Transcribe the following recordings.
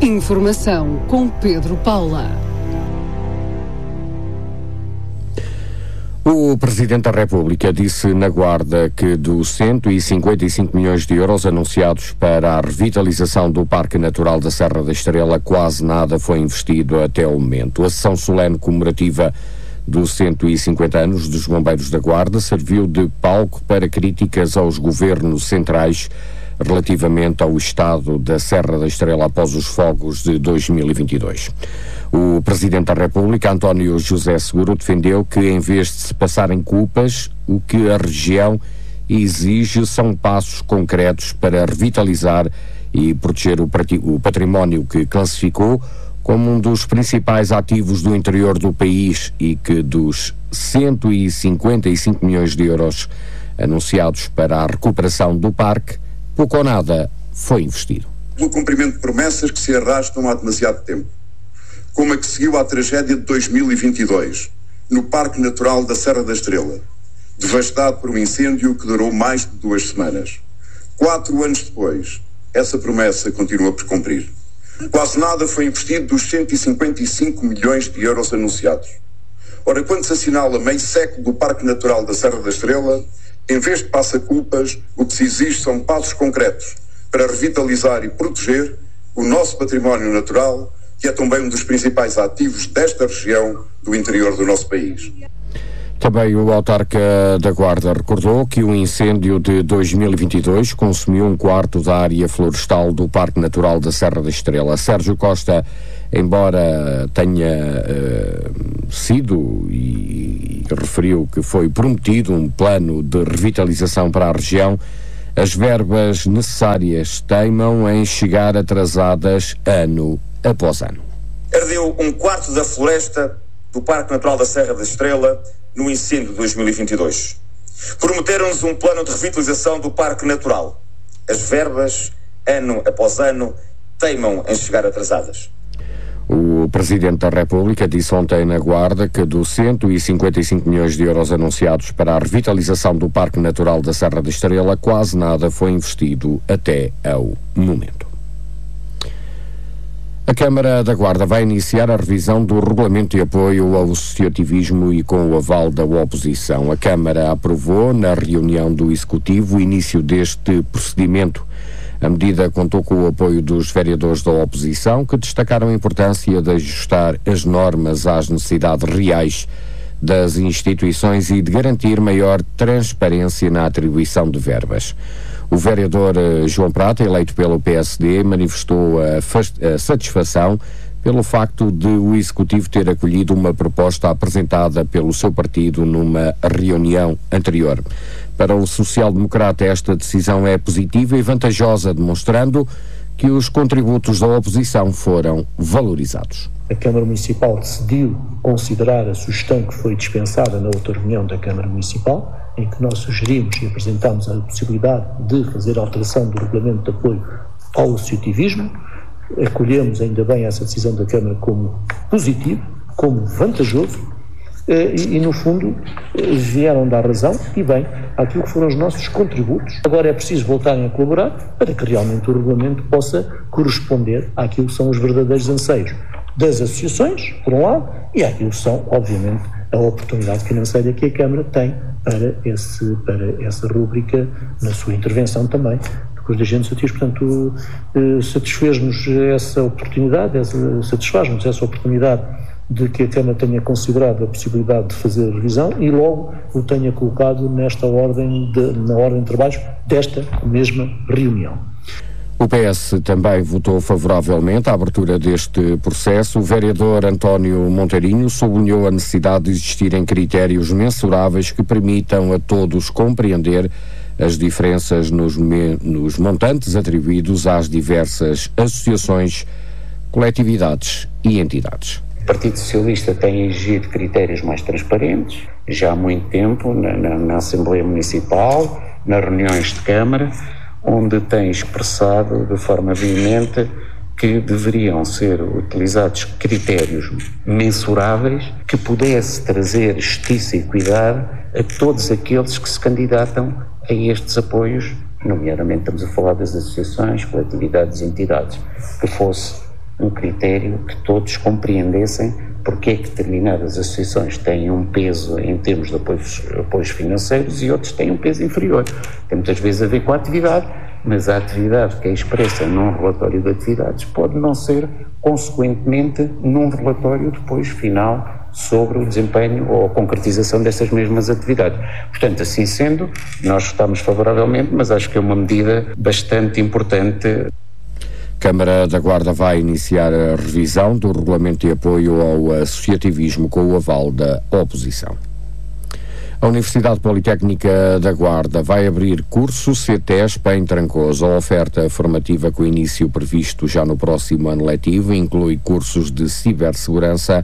Informação com Pedro Paula. O Presidente da República disse na Guarda que dos 155 milhões de euros anunciados para a revitalização do Parque Natural da Serra da Estrela, quase nada foi investido até o momento. A sessão solene comemorativa dos 150 anos dos Bombeiros da Guarda serviu de palco para críticas aos governos centrais relativamente ao estado da Serra da Estrela após os fogos de 2022. O Presidente da República, António José Seguro, defendeu que, em vez de se passarem culpas, o que a região exige são passos concretos para revitalizar e proteger o património que classificou como um dos principais ativos do interior do país e que dos 155 milhões de euros anunciados para a recuperação do parque, pouco ou nada foi investido. Pelo cumprimento de promessas que se arrastam há demasiado tempo, como a que seguiu à tragédia de 2022, no Parque Natural da Serra da Estrela, devastado por um incêndio que durou mais de 2 semanas. 4 anos depois, essa promessa continua por cumprir. Quase nada foi investido dos 155 milhões de euros anunciados. Ora, quando se assinala meio século do Parque Natural da Serra da Estrela, em vez de passa-culpas, o que se exige são passos concretos para revitalizar e proteger o nosso património natural, que é também um dos principais ativos desta região do interior do nosso país. Também o autarca da Guarda recordou que o incêndio de 2022 consumiu 1/4 da área florestal do Parque Natural da Serra da Estrela. Sérgio Costa, embora tenha sido e referiu que foi prometido um plano de revitalização para a região, as verbas necessárias teimam em chegar atrasadas ano após ano. Ardeu 1/4 da floresta do Parque Natural da Serra da Estrela no incêndio de 2022. Prometeram-nos um plano de revitalização do Parque Natural. As verbas, ano após ano, teimam em chegar atrasadas. O Presidente da República disse ontem na Guarda que dos 155 milhões de euros anunciados para a revitalização do Parque Natural da Serra da Estrela, quase nada foi investido até ao momento. A Câmara da Guarda vai iniciar a revisão do regulamento de apoio ao associativismo e com o aval da oposição. A Câmara aprovou, na reunião do Executivo, o início deste procedimento. A medida contou com o apoio dos vereadores da oposição, que destacaram a importância de ajustar as normas às necessidades reais das instituições e de garantir maior transparência na atribuição de verbas. O vereador João Prata, eleito pelo PSD, manifestou a satisfação pelo facto de o Executivo ter acolhido uma proposta apresentada pelo seu partido numa reunião anterior. Para o social-democrata, esta decisão é positiva e vantajosa, demonstrando que os contributos da oposição foram valorizados. A Câmara Municipal decidiu considerar a sugestão que foi dispensada na outra reunião da Câmara Municipal, em que nós sugerimos e apresentámos a possibilidade de fazer alteração do regulamento de apoio ao associativismo. Acolhemos ainda bem essa decisão da Câmara como positivo, como vantajoso, e no fundo vieram dar razão e bem àquilo que foram os nossos contributos. Agora é preciso voltarem a colaborar para que realmente o regulamento possa corresponder àquilo que são os verdadeiros anseios das associações, por um lado, e àquilo que são, obviamente, a oportunidade financeira que a Câmara tem para essa rúbrica na sua intervenção também dos agentes associativos. Portanto, satisfaz-nos essa oportunidade de que a Câmara tenha considerado a possibilidade de fazer a revisão e logo o tenha colocado na ordem de trabalhos desta mesma reunião. O PS também votou favoravelmente à abertura deste processo. O vereador António Monteirinho sublinhou a necessidade de existirem critérios mensuráveis que permitam a todos compreender as diferenças nos montantes atribuídos às diversas associações, coletividades e entidades. O Partido Socialista tem exigido critérios mais transparentes, já há muito tempo, na Assembleia Municipal, nas reuniões de Câmara, onde tem expressado de forma veemente que deveriam ser utilizados critérios mensuráveis que pudesse trazer justiça e equidade a todos aqueles que se candidatam a estes apoios, nomeadamente estamos a falar das associações, coletividades e entidades, que fosse um critério que todos compreendessem porque é que determinadas associações têm um peso em termos de apoios financeiros e outros têm um peso inferior. Tem muitas vezes a ver com a atividade, mas a atividade que é expressa num relatório de atividades pode não ser, consequentemente, num relatório depois final sobre o desempenho ou a concretização dessas mesmas atividades. Portanto, assim sendo, nós votamos favoravelmente, mas acho que é uma medida bastante importante. Câmara da Guarda vai iniciar a revisão do regulamento de apoio ao associativismo com o aval da oposição. A Universidade Politécnica da Guarda vai abrir curso CETESP em Trancoso. A oferta formativa com início previsto já no próximo ano letivo inclui cursos de cibersegurança,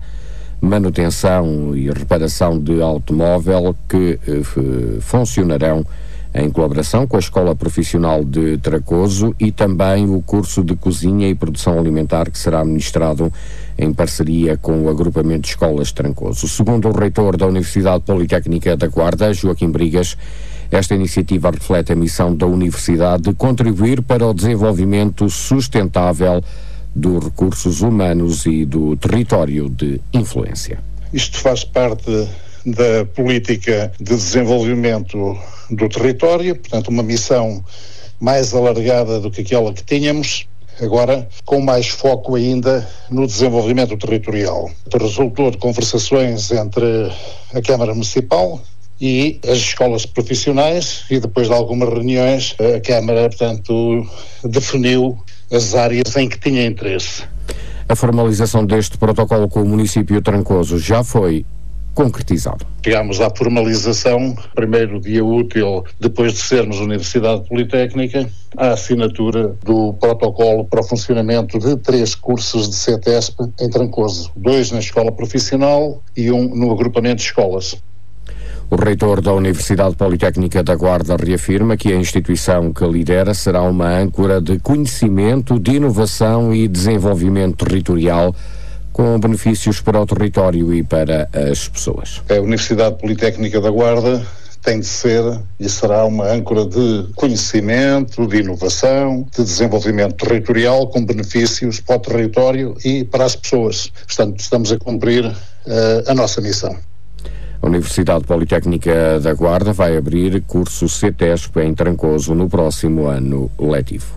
manutenção e reparação de automóvel que funcionarão em colaboração com a Escola Profissional de Trancoso e também o curso de Cozinha e Produção Alimentar que será ministrado em parceria com o Agrupamento de Escolas de Trancoso. Segundo o reitor da Universidade Politécnica da Guarda, Joaquim Brigas, esta iniciativa reflete a missão da Universidade de contribuir para o desenvolvimento sustentável dos recursos humanos e do território de influência. Isto faz parte da política de desenvolvimento do território, portanto uma missão mais alargada do que aquela que tínhamos, agora com mais foco ainda no desenvolvimento territorial. Resultou de conversações entre a Câmara Municipal e as escolas profissionais e depois de algumas reuniões a Câmara, portanto, definiu as áreas em que tinha interesse. A formalização deste protocolo com o município de Trancoso já foi concretizado. Chegámos à formalização, primeiro dia útil, depois de sermos Universidade Politécnica, à assinatura do protocolo para o funcionamento de 3 cursos de CETESP em Trancoso, 2 na Escola Profissional e 1 no Agrupamento de Escolas. O reitor da Universidade Politécnica da Guarda reafirma que a instituição que lidera será uma âncora de conhecimento, de inovação e desenvolvimento territorial com benefícios para o território e para as pessoas. A Universidade Politécnica da Guarda tem de ser e será uma âncora de conhecimento, de inovação, de desenvolvimento territorial com benefícios para o território e para as pessoas. Portanto, estamos a cumprir a nossa missão. A Universidade Politécnica da Guarda vai abrir curso CETESP em Trancoso no próximo ano letivo.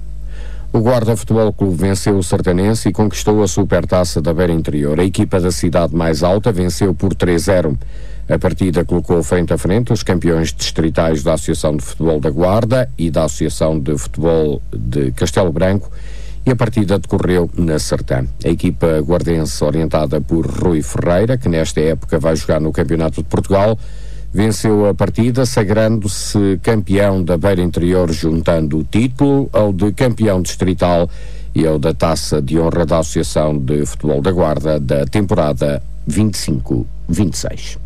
O Guarda Futebol Clube venceu o Sertanense e conquistou a Supertaça da Beira Interior. A equipa da cidade mais alta venceu por 3-0. A partida colocou frente a frente os campeões distritais da Associação de Futebol da Guarda e da Associação de Futebol de Castelo Branco e a partida decorreu na Sertã. A equipa guardense, orientada por Rui Ferreira, que nesta época vai jogar no Campeonato de Portugal, venceu a partida, sagrando-se campeão da Beira Interior, juntando o título ao de campeão distrital e ao da Taça de Honra da Associação de Futebol da Guarda da temporada 25-26.